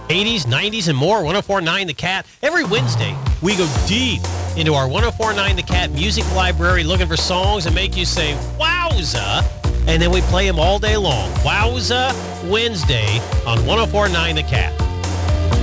80s, 90s, and more. 104.9 The Cat. Every Wednesday, we go deep into our 104.9 The Cat music library looking for songs that make you say, wowza, and then we play them all day long. Wowza Wednesday on 104.9 The Cat.